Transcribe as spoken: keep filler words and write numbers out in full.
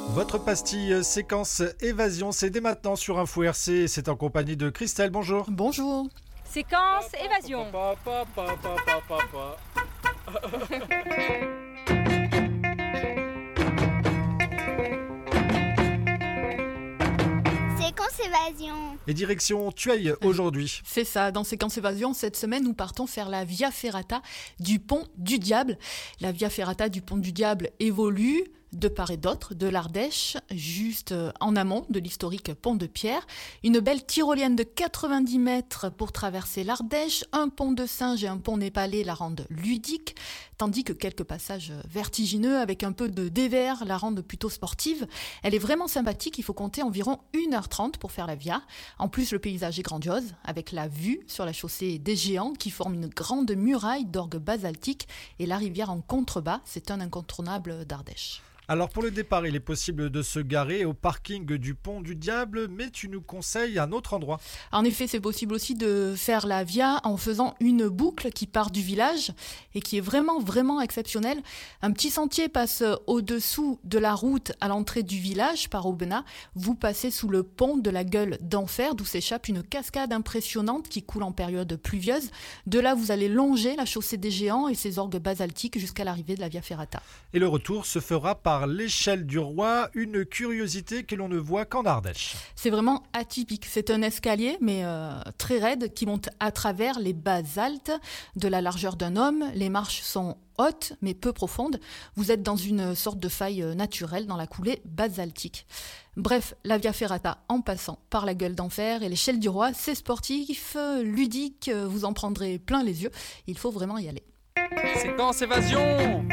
Votre pastille séquence évasion, c'est dès maintenant sur Info R C. C'est en compagnie de Christelle. Bonjour. Bonjour. Séquence évasion. Séquence évasion. Et direction Tueil aujourd'hui. C'est ça, dans Séquence Évasion, cette semaine, nous partons faire la Via Ferrata du Pont du Diable. La Via Ferrata du Pont du Diable évolue de part et d'autre de l'Ardèche, juste en amont de l'historique pont de Pierre. Une belle tyrolienne de quatre-vingt-dix mètres pour traverser l'Ardèche, un pont de singe et un pont népalais la rendent ludique, tandis que quelques passages vertigineux avec un peu de dévers la rendent plutôt sportive. Elle est vraiment sympathique, il faut compter environ une heure trente pour faire la Via. En plus, le paysage est grandiose, avec la vue sur la chaussée des Géants qui forme une grande muraille d'orgue basaltique et la rivière en contrebas, c'est un incontournable d'Ardèche. Alors pour le départ, il est possible de se garer au parking du Pont du Diable, mais tu nous conseilles un autre endroit. En effet, c'est possible aussi de faire la Via en faisant une boucle qui part du village et qui est vraiment, vraiment exceptionnelle. Un petit sentier passe au-dessous de la route à l'entrée du village par Aubenas. Vous passez sous le pont de la Gueule d'Enfer, d'où s'échappe une cascade impressionnante qui coule en période pluvieuse. De là, vous allez longer la chaussée des Géants et ses orgues basaltiques jusqu'à l'arrivée de la Via Ferrata. Et le retour se fera par l'échelle du Roi, une curiosité que l'on ne voit qu'en Ardèche. C'est vraiment atypique. C'est un escalier, mais euh, très raide, qui monte à travers les basaltes de la largeur d'un homme. Les marches sont hautes, mais peu profondes. Vous êtes dans une sorte de faille naturelle dans la coulée basaltique. Bref, la Via Ferrata en passant par la Gueule d'Enfer et l'échelle du Roi, c'est sportif, ludique, vous en prendrez plein les yeux. Il faut vraiment y aller. Séquence évasion.